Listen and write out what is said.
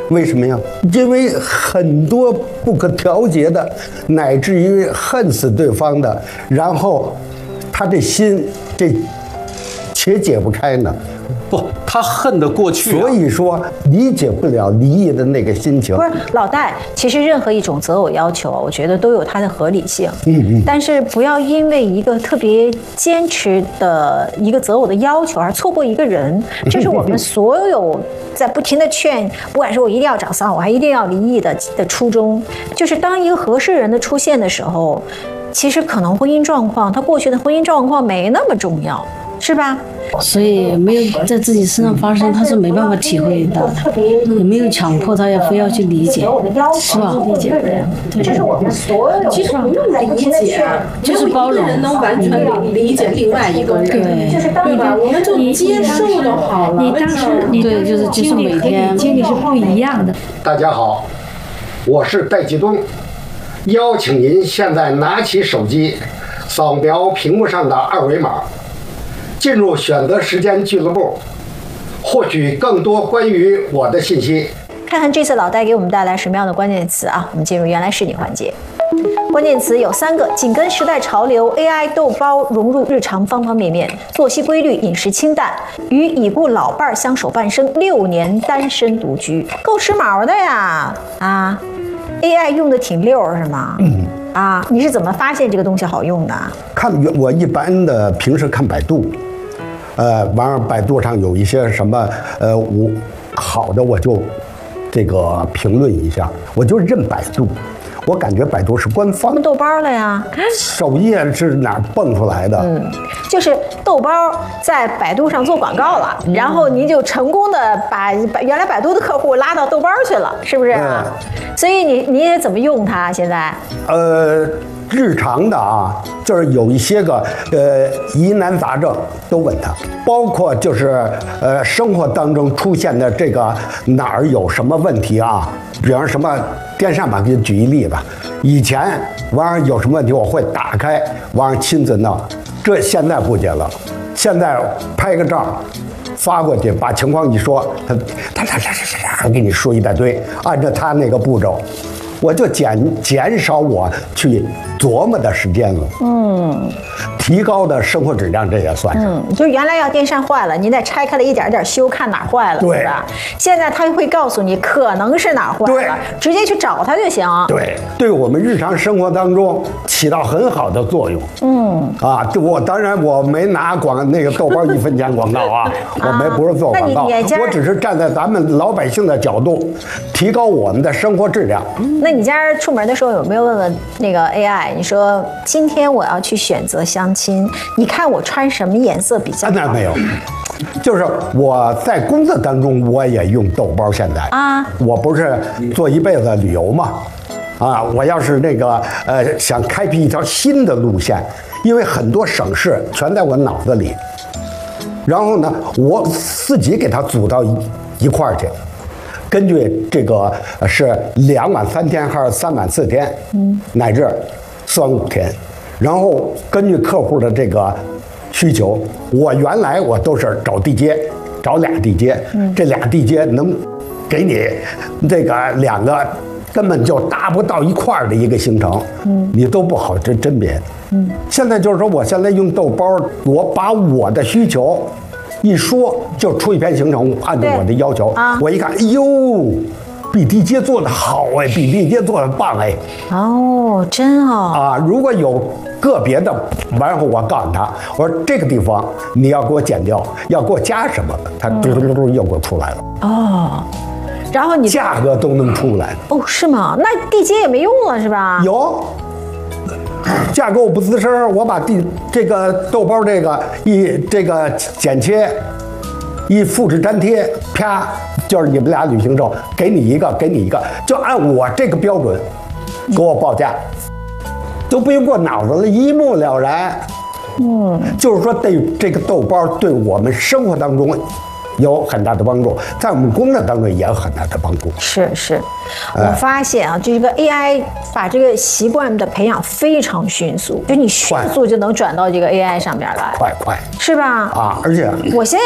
为什么呀？因为很多不可调节的，乃至于恨死对方的，然后他这心这且解不开呢。 不，他恨得过去、 所以说理解不了离异的那个心情。 不是老戴，其实任何一种择偶要求，我觉得都有它的合理性。但是不要因为一个特别坚持的一个择偶的要求而错过一个人，这是我们所有在不停的劝，不管是我一定要找丧偶，我还一定要离异的初衷，就是当一个合适人的出现的时候，其实可能婚姻状况，他过去的婚姻状况没那么重要，是吧？ 所以没有在自己身上发生，他是没办法体会到的，也没有强迫他要非要去理解，是吧？理解不了， 这是我们所有其实不用理解， 就是包容， 人能完全理解另外一个人，对吧？我们就接受就好了。 你当时你对就是每天经历是不一样的。 大家好，我是戴继东，邀请您现在拿起手机，扫描屏幕上的二维码。进入选择时间俱乐部，获取更多关于我的信息。 看看这次老戴给我们带来什么样的关键词啊？我们进入原来是你环节。关键词有3个：紧跟时代潮流 ，AI 豆包融入日常方方面面，作息规律，饮食清淡，与已故老伴相守半生，6年单身独居，够时髦的呀！啊 ，AI 用的挺溜是吗？啊，你是怎么发现这个东西好用的？ 看我一般的平时看百度。完了，百度上有一些什么我好的我就这个评论一下，我就认百度，我感觉百度是官方。 豆包了呀， 首页是哪儿蹦出来的？ 就是豆包在百度上做广告了，然后您就成功的把原来百度的客户拉到豆包去了，是不是啊？所以你也怎么用它现在？ 日常的啊，就是有一些个疑难杂症都问他，包括就是生活当中出现的这个哪儿有什么问题啊，比方什么电扇吧，给你举一例吧。以前完了有什么问题，我会打开完了亲自弄，这现在不行了，现在拍个照发过去，把情况一说，他给你说一大堆，按照他那个步骤。我就减少我去琢磨的时间了，提高的生活质量，这也算是。 就原来要电扇坏了，您再拆开了一点点修，看哪儿坏了，对吧？现在他会告诉你可能是哪儿坏了，直接去找他就行。 对我们日常生活当中起到很好的作用。我当然我没拿那个豆包1分钱广告啊，我不是做广告，我只是站在咱们老百姓的角度，提高我们的生活质量。 那你家人出门的时候有没有问问那个 AI？ 你说今天我要去选择相亲，你看我穿什么颜色比较好？ 那没有，就是我在工作当中我也用豆包。现在我不是做一辈子旅游嘛，我要是那个想开辟一条新的路线，因为很多省市全在我脑子里，然后呢，我自己给它组到一块儿去。根据这个是2晚3天还是3晚4天，乃至4晚5天，然后根据客户的这个需求，我原来我都是找地接，找俩地接，这俩地接能给你这个2个根本就达不到一块儿的一个行程，你都不好甄别。现在就是说，我现在用豆包，我把我的需求一说就出一篇行程，按照我的要求，我一看，哎呦，比地接做的好哎，比地接做的棒哎。 真如果有个别的，然后我告诉他，我说这个地方你要给我剪掉，要给我加什么，他嘟又给我出来了。 然后你价格都能出来。 是吗？那地接也没用了是吧？ 有。价格我不吱声，我把这个豆包这个剪切一复制粘贴，啪，就是你们俩旅行社给你一个，就按我这个标准给我报价，都不用过脑子了，一目了然。就是说对这个豆包对我们生活当中有很大的帮助，在我们工作当中也有很大的帮助。 是，我发现这个 AI 把这个习惯的培养非常迅速，就你迅速就能转到这个 AI 上面来， 快， 是吧？ 而且我现在